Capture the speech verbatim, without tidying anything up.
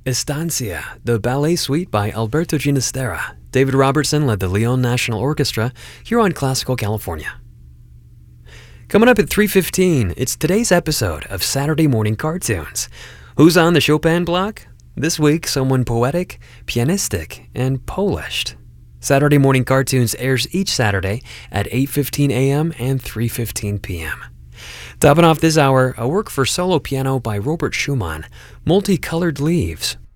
Estancia, the ballet suite by Alberto Ginastera. David Robertson led the Leon National Orchestra here on Classical California. Coming up at three fifteen, it's today's episode of Saturday Morning Cartoons. Who's on the Chopin block? This week, someone poetic, pianistic, and polished. Saturday Morning Cartoons airs each Saturday at eight fifteen a.m. and three fifteen p.m. Topping off this hour, a work for solo piano by Robert Schumann, Multicolored Leaves,